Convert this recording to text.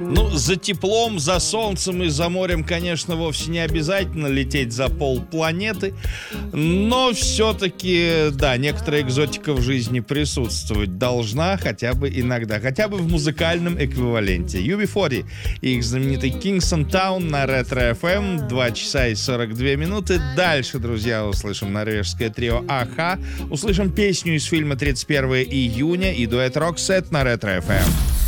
Ну, за теплом, за солнцем и за морем, конечно, вовсе не обязательно лететь за полпланеты, но все-таки, да, некоторая экзотика в жизни присутствовать должна хотя бы иногда, хотя бы в музыкальном эквиваленте. UB40 и их знаменитый Kingston Town на Ретро FM, 2 часа и 42 минуты. Дальше, друзья, услышим норвежское трио Аха, услышим песню из фильма «31 июня» и дуэт Roxette на Ретро FM.